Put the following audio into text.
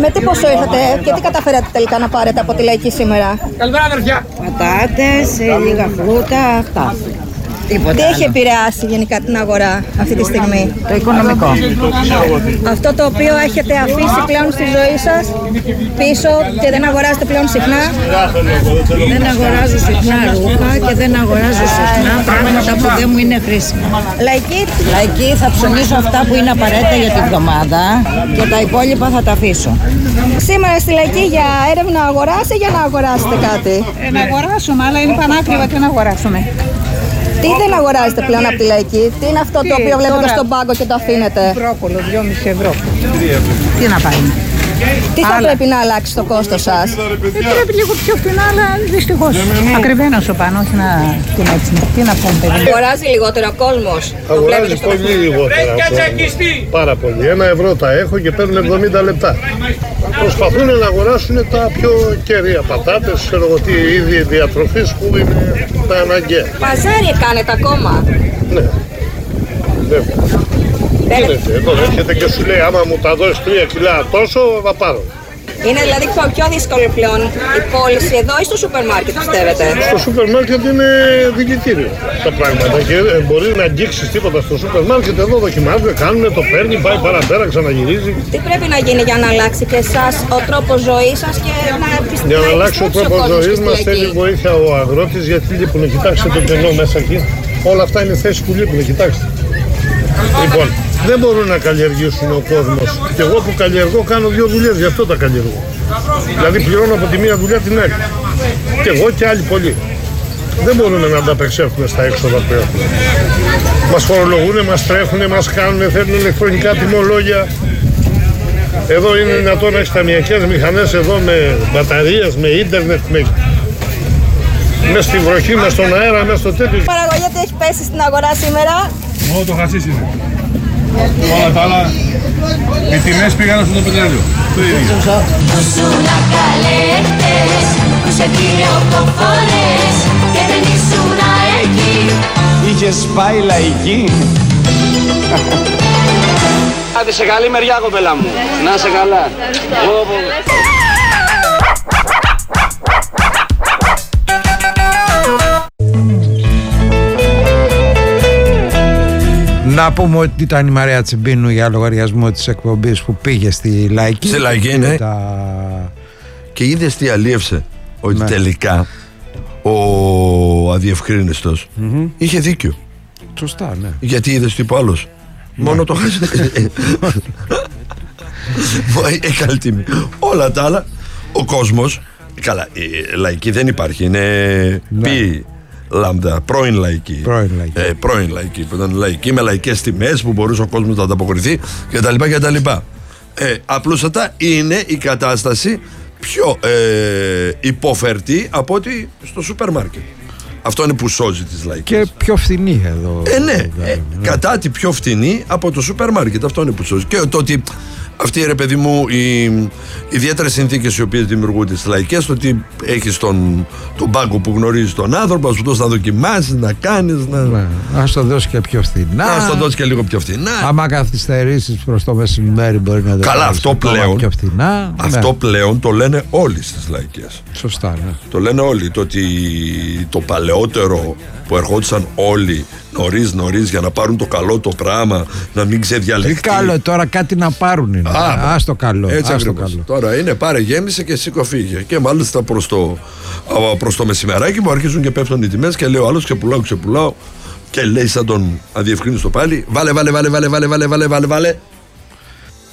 Με τι ποσό ήρθατε και τι καταφέρατε τελικά να πάρετε από τη Λαϊκή σήμερα? Καλημέρα, αδερφιά. Πατάτες, λίγα φρούτα, αυτά. Τι έχει επηρεάσει γενικά την αγορά αυτή τη στιγμή? Το οικονομικό. Αυτό το οποίο έχετε αφήσει πλέον στη ζωή σας πίσω και δεν αγοράζετε πλέον συχνά? Δεν αγοράζω συχνά ρούχα και δεν αγοράζω συχνά πράγματα που δεν μου είναι χρήσιμα. Λαϊκή θα ψωνίσω αυτά που είναι απαραίτητα για την εβδομάδα και τα υπόλοιπα θα τα αφήσω. Σήμερα στη Λαϊκή για έρευνα αγοράς ή για να αγοράσετε κάτι? Να αγοράσουμε, αλλά είναι πανάκριβα και να αγοράσουμε. Τι δεν αγοράζετε πλέον από τη Λαϊκή? Τι είναι αυτό το οποίο βλέπετε τώρα, στον πάγκο και το αφήνετε? Μπρόκολο, 2,5 ευρώ. Τι να πάει? Τι θα πρέπει να αλλάξει το κόστος σας? Πρέπει λίγο πιο φθηνά, αλλά δυστυχώς. Ακριβένος ο πάνω, όχι να την έτσι. Τι να πούμε, παιδί? Αγοράζει λιγότερο ο κόσμος? Αγοράζει πολύ λιγότερα. Πάρα πολύ. 1 ευρώ τα έχω και παίρνουν 70 λεπτά. Προσπαθούν να αγοράσουν τα πιο κέρια πατάτες, ξέρω εγώ τι είδη διατροφής που είναι τα αναγκαία. Παζάρι κάνετε ακόμα? Ναι. Γίνεται. Εδώ έρχεται και σου λέει άμα μου τα δώσεις 3 κιλά τόσο θα πάρω. Είναι δηλαδή πιο δύσκολο πλέον η πώληση εδώ ή στο σούπερ μάρκετ, πιστεύετε? Στο σούπερ μάρκετ είναι δικητήριο τα πράγματα και μπορεί να αγγίξεις τίποτα στο σούπερ μάρκετ. Εδώ δοκιμάζουν, κάνουν, το παίρνει, πάει παραπέρα, ξαναγυρίζει. Τι πρέπει να γίνει για να αλλάξει και εσάς ο τρόπος ζωής σας και να επιστρέψει? Για να αλλάξει ο τρόπος ζωής μας θέλει βοήθεια ο αγρότης, γιατί λείπουν. Κοιτάξτε το κενό μέσα εκεί. Όλα αυτά είναι θέσεις που λείπουν, κοιτάξτε. Λοιπόν, δεν μπορούν να καλλιεργήσουν ο κόσμος. Και εγώ που καλλιεργώ κάνω 2 δουλειές, γι' αυτό τα καλλιεργώ. Δηλαδή πληρώνω από τη μία δουλειά την άλλη. Και εγώ και άλλοι πολλοί. Δεν μπορούμε να ανταπεξέλθουμε στα έξοδα που έχουμε. Μας φορολογούν, μας τρέχουν, μας κάνουν, θέλουν ηλεκτρονικά τιμολόγια. Εδώ είναι δυνατόν να έχεις ταμιακές μηχανές εδώ με μπαταρίες, με ίντερνετ, μες στη βροχή, μες στον αέρα, μες στο τέτοιο. Παραγωγή τι έχει πέσει στην αγορά σήμερα? Μόνο το χασίς είναι. Όλα τα άλλα, οι τιμές πήγαν στο πετρέλαιο. Το ίδιο. Είχες πάει Λαϊκή? Άντε σε καλή μεριά, κοπέλα μου. Να σε καλά. Να πούμε ότι ήταν η Μαρία Τσιμπίνου για λογαριασμό της εκπομπής που πήγε στη Λαϊκή. Στη Λαϊκή, ναι. Και είδες τι αλίευσε? Ότι τελικά ο αδιευκρίνιστος είχε δίκιο. Σωστά, ναι. Γιατί είδες τι είπε ο άλλος? Μόνο το χάσει. Έχει καλή τιμή. Όλα τα άλλα, ο κόσμος. Καλά, η Λαϊκή δεν υπάρχει. Είναι πι λάμδα, πρώην Λαϊκή. Πρώην Λαϊκή. Που ήταν Λαϊκή με λαϊκές τιμές που μπορούσε ο κόσμος να ανταποκριθεί κτλ. Απλούστατα είναι η κατάσταση πιο υποφερτή από ότι στο σούπερ μάρκετ. Αυτό είναι που σώζει τις Λαϊκές. Και πιο φθηνή εδώ. Ναι. Κατά τη πιο φθηνή από το σούπερ μάρκετ. Αυτό είναι που σώζει. Και το ότι αυτή, ρε παιδί μου, οι ιδιαίτερες συνθήκες οι οποίες δημιουργούνται στις Λαϊκές, το ότι έχεις τον πάγκο που γνωρίζεις τον άνθρωπο, να σου δώσει να δοκιμάσεις, να κάνεις. Ας το δώσει και πιο φθηνά. Ας το δώσει και λίγο πιο φθηνά. Άμα καθυστερήσεις προς το μεσημέρι μπορεί να δώσει. Καλά, αυτό πλέον. Πιο φθηνά. Αυτό πλέον το λένε όλοι στις Λαϊκές. Σωστά, ναι. Το λένε όλοι. Το ότι το παλαιότερο που ερχόντουσαν όλοι νωρίς για να πάρουν το καλό το πράγμα, να μην ξεδιαλεχτεί. Τι καλό τώρα, κάτι να πάρουν είναι. Ας το καλό. Έτσι ακριβώς. Τώρα είναι πάρε, γέμισε και σήκω φύγε. Και μάλιστα προς το μεσημεράκι που αρχίζουν και πέφτουν οι τιμές και λέει ο άλλος ξεπουλάω. Και λέει σαν τον αδιευκρίνιστο πάλι, βάλε.